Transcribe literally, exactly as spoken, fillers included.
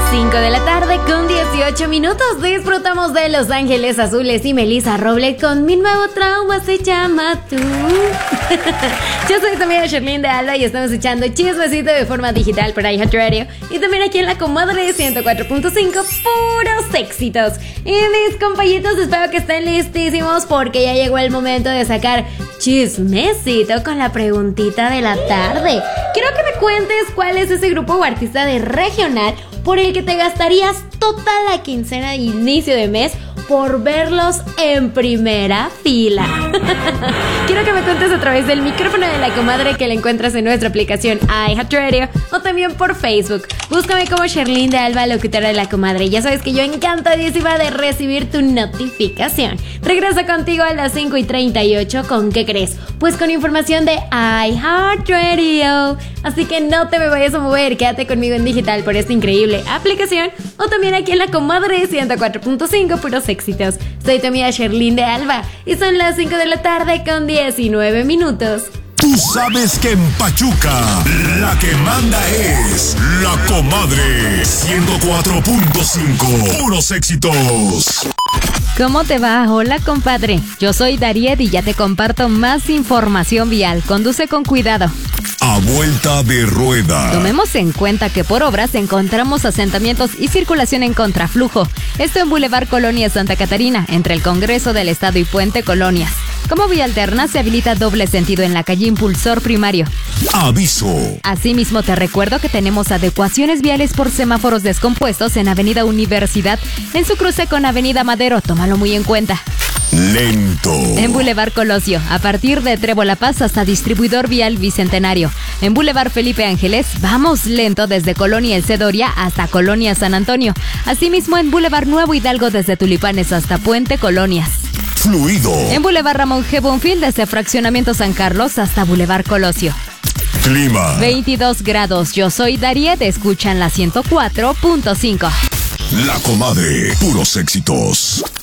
cinco de la tarde con dieciocho minutos. Disfrutamos de Los Ángeles Azules y Melissa Roble con Mi Nuevo Trauma se llama Tú. Yo soy tu amiga Sherlyn de Alba y estamos echando chismecito de forma digital por iHeartRadio y también aquí en la comadre ciento cuatro punto cinco, puros éxitos. Y mis compañitos, espero que estén listísimos porque ya llegó el momento de sacar chismecito con la preguntita de la tarde. Quiero que me cuentes cuál es ese grupo o artista de regional por el que te gastarías toda la quincena de inicio de mes por verlos en primera fila. Quiero que me cuentes a través del micrófono de la comadre que la encuentras en nuestra aplicación iHeartRadio o también por Facebook. Búscame como Sherlyn de Alba, locutora de la comadre. Ya sabes que yo encantadísima de recibir tu notificación. Regreso contigo a las cinco y treinta y ocho. ¿Con qué crees? Pues con información de iHeartRadio. Así que no te me vayas a mover, quédate conmigo en digital por esta increíble aplicación o también aquí en la comadre ciento cuatro punto cinco, puros éxitos. Soy tu amiga Sherlyn de Alba y son las cinco de la tarde con diecinueve minutos. Tú sabes que en Pachuca la que manda es la comadre ciento cuatro punto cinco, puros éxitos. ¿Cómo te va? Hola, compadre. Yo soy Dariet y ya te comparto más información vial. Conduce con cuidado. A vuelta de rueda. Tomemos en cuenta que por obras encontramos asentamientos y circulación en contraflujo. Esto en Boulevard Colonia Santa Catarina, entre el Congreso del Estado y Puente Colonias. Como vía alterna se habilita doble sentido en la calle Impulsor Primario. Aviso. Asimismo te recuerdo que tenemos adecuaciones viales por semáforos descompuestos en Avenida Universidad, en su cruce con Avenida Madero. Tómalo muy en cuenta. Lento. En Boulevard Colosio, a partir de Trevo La Paz hasta Distribuidor Vial Bicentenario. En Boulevard Felipe Ángeles, vamos lento desde Colonia El Cedoria hasta Colonia San Antonio. Asimismo en Boulevard Nuevo Hidalgo desde Tulipanes hasta Puente Colonias. Fluido. En Boulevard Ramón G. Bonfil desde Fraccionamiento San Carlos hasta Boulevard Colosio. Clima. veintidós grados. Yo soy Dariet, escuchan la ciento cuatro punto cinco. La comadre, puros éxitos.